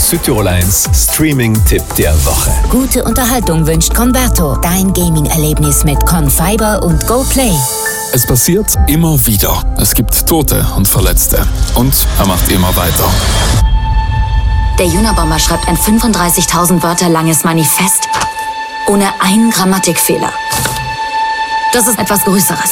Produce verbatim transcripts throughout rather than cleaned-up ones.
Südtirol eins Streaming-Tipp der Woche. Gute Unterhaltung wünscht Converto. Dein Gaming-Erlebnis mit Confiber und GoPlay. Es passiert immer wieder. Es gibt Tote und Verletzte. Und er macht immer weiter. Der Unabomber schreibt ein fünfunddreißigtausend Wörter langes Manifest ohne einen Grammatikfehler. Das ist etwas Größeres.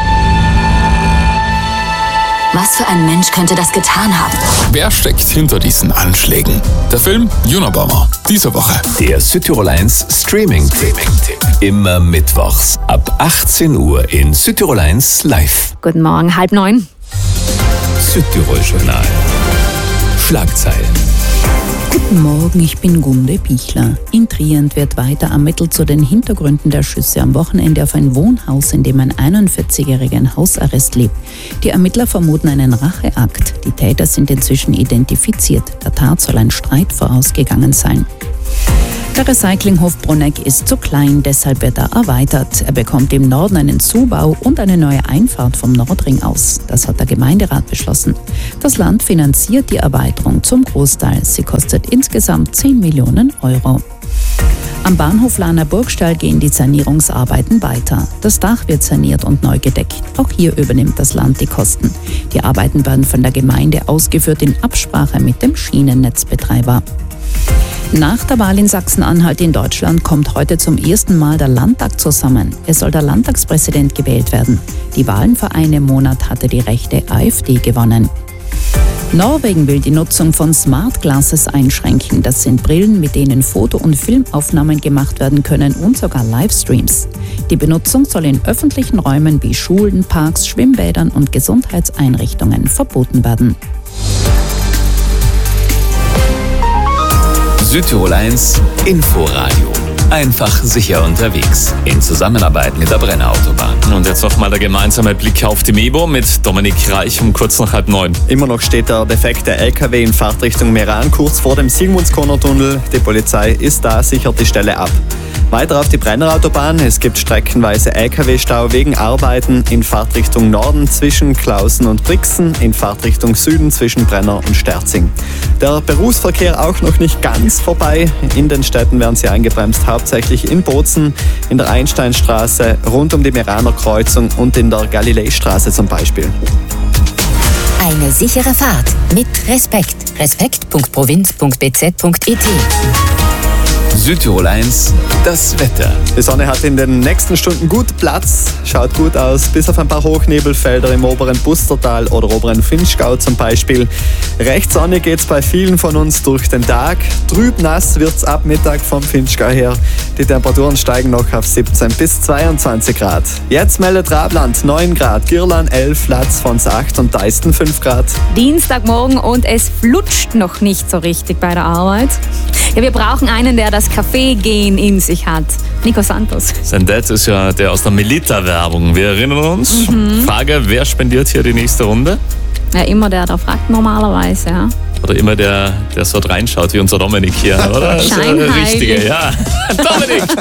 Was für ein Mensch könnte das getan haben? Wer steckt hinter diesen Anschlägen? Der Film Unabomber, diese Woche. Der Südtirol eins Streaming-Tipp. Immer mittwochs ab achtzehn Uhr in Südtirol eins live. Guten Morgen, halb neun. Südtirol-Journal. Schlagzeilen. Guten Morgen, ich bin Gunde Pichler. In Trient wird weiter ermittelt zu den Hintergründen der Schüsse am Wochenende auf ein Wohnhaus, in dem ein einundvierzigjähriger in Hausarrest lebt. Die Ermittler vermuten einen Racheakt. Die Täter sind inzwischen identifiziert. Der Tat soll ein Streit vorausgegangen sein. Der Recyclinghof Bruneck ist zu klein, deshalb wird er erweitert. Er bekommt im Norden einen Zubau und eine neue Einfahrt vom Nordring aus. Das hat der Gemeinderat beschlossen. Das Land finanziert die Erweiterung zum Großteil. Sie kostet insgesamt zehn Millionen Euro. Am Bahnhof Lahner Burgstall gehen die Sanierungsarbeiten weiter. Das Dach wird saniert und neu gedeckt. Auch hier übernimmt das Land die Kosten. Die Arbeiten werden von der Gemeinde ausgeführt in Absprache mit dem Schienennetzbetreiber. Nach der Wahl in Sachsen-Anhalt in Deutschland kommt heute zum ersten Mal der Landtag zusammen. Es soll der Landtagspräsident gewählt werden. Die Wahlen vor einem Monat hatte die rechte AfD gewonnen. Norwegen will die Nutzung von Smart Glasses einschränken. Das sind Brillen, mit denen Foto- und Filmaufnahmen gemacht werden können und sogar Livestreams. Die Benutzung soll in öffentlichen Räumen wie Schulen, Parks, Schwimmbädern und Gesundheitseinrichtungen verboten werden. Südtirol eins Inforadio. Einfach sicher unterwegs. In Zusammenarbeit mit der Brenner Autobahn. Und jetzt nochmal der gemeinsame Blick auf die Mebo mit Dominik Reich um kurz nach halb neun. Immer noch steht der defekte L K W in Fahrtrichtung Meran kurz vor dem Sigmundskorner-Tunnel. Die Polizei ist da, sichert die Stelle ab. Weiter auf die Brenner Autobahn. Es gibt streckenweise L K W-Stau wegen Arbeiten in Fahrtrichtung Norden zwischen Klausen und Brixen, in Fahrtrichtung Süden zwischen Brenner und Sterzing. Der Berufsverkehr auch noch nicht ganz vorbei. In den Städten werden sie eingebremst, hauptsächlich in Bozen, in der Einsteinstraße, rund um die Meraner Kreuzung und in der Galileistraße zum Beispiel. Eine sichere Fahrt mit Respekt. Respekt punkt provinz punkt b z punkt e t. Südtirol eins, das Wetter. Die Sonne hat in den nächsten Stunden gut Platz, schaut gut aus, bis auf ein paar Hochnebelfelder im oberen Bustertal oder oberen Vinschgau zum Beispiel. Recht sonnig geht's bei vielen von uns durch den Tag. Trüb nass wird's ab Mittag vom Vinschgau her. Die Temperaturen steigen noch auf siebzehn bis zweiundzwanzig Grad. Jetzt meldet Rabland neun Grad, Girlan elf, Latz von acht und Deisten fünf Grad. Dienstagmorgen und es flutscht noch nicht so richtig bei der Arbeit. Ja, wir brauchen einen, der das Kaffee-Gehen in sich hat. Nico Santos. Sein Dad ist ja der aus der Melita-Werbung. Wir erinnern uns. Mhm. Frage, wer spendiert hier die nächste Runde? Ja, immer der, der fragt normalerweise, ja. Oder immer der, der so reinschaut, wie unser Dominik hier, oder? Scheinheilig. Das ist der Richtige, ja. Dominik!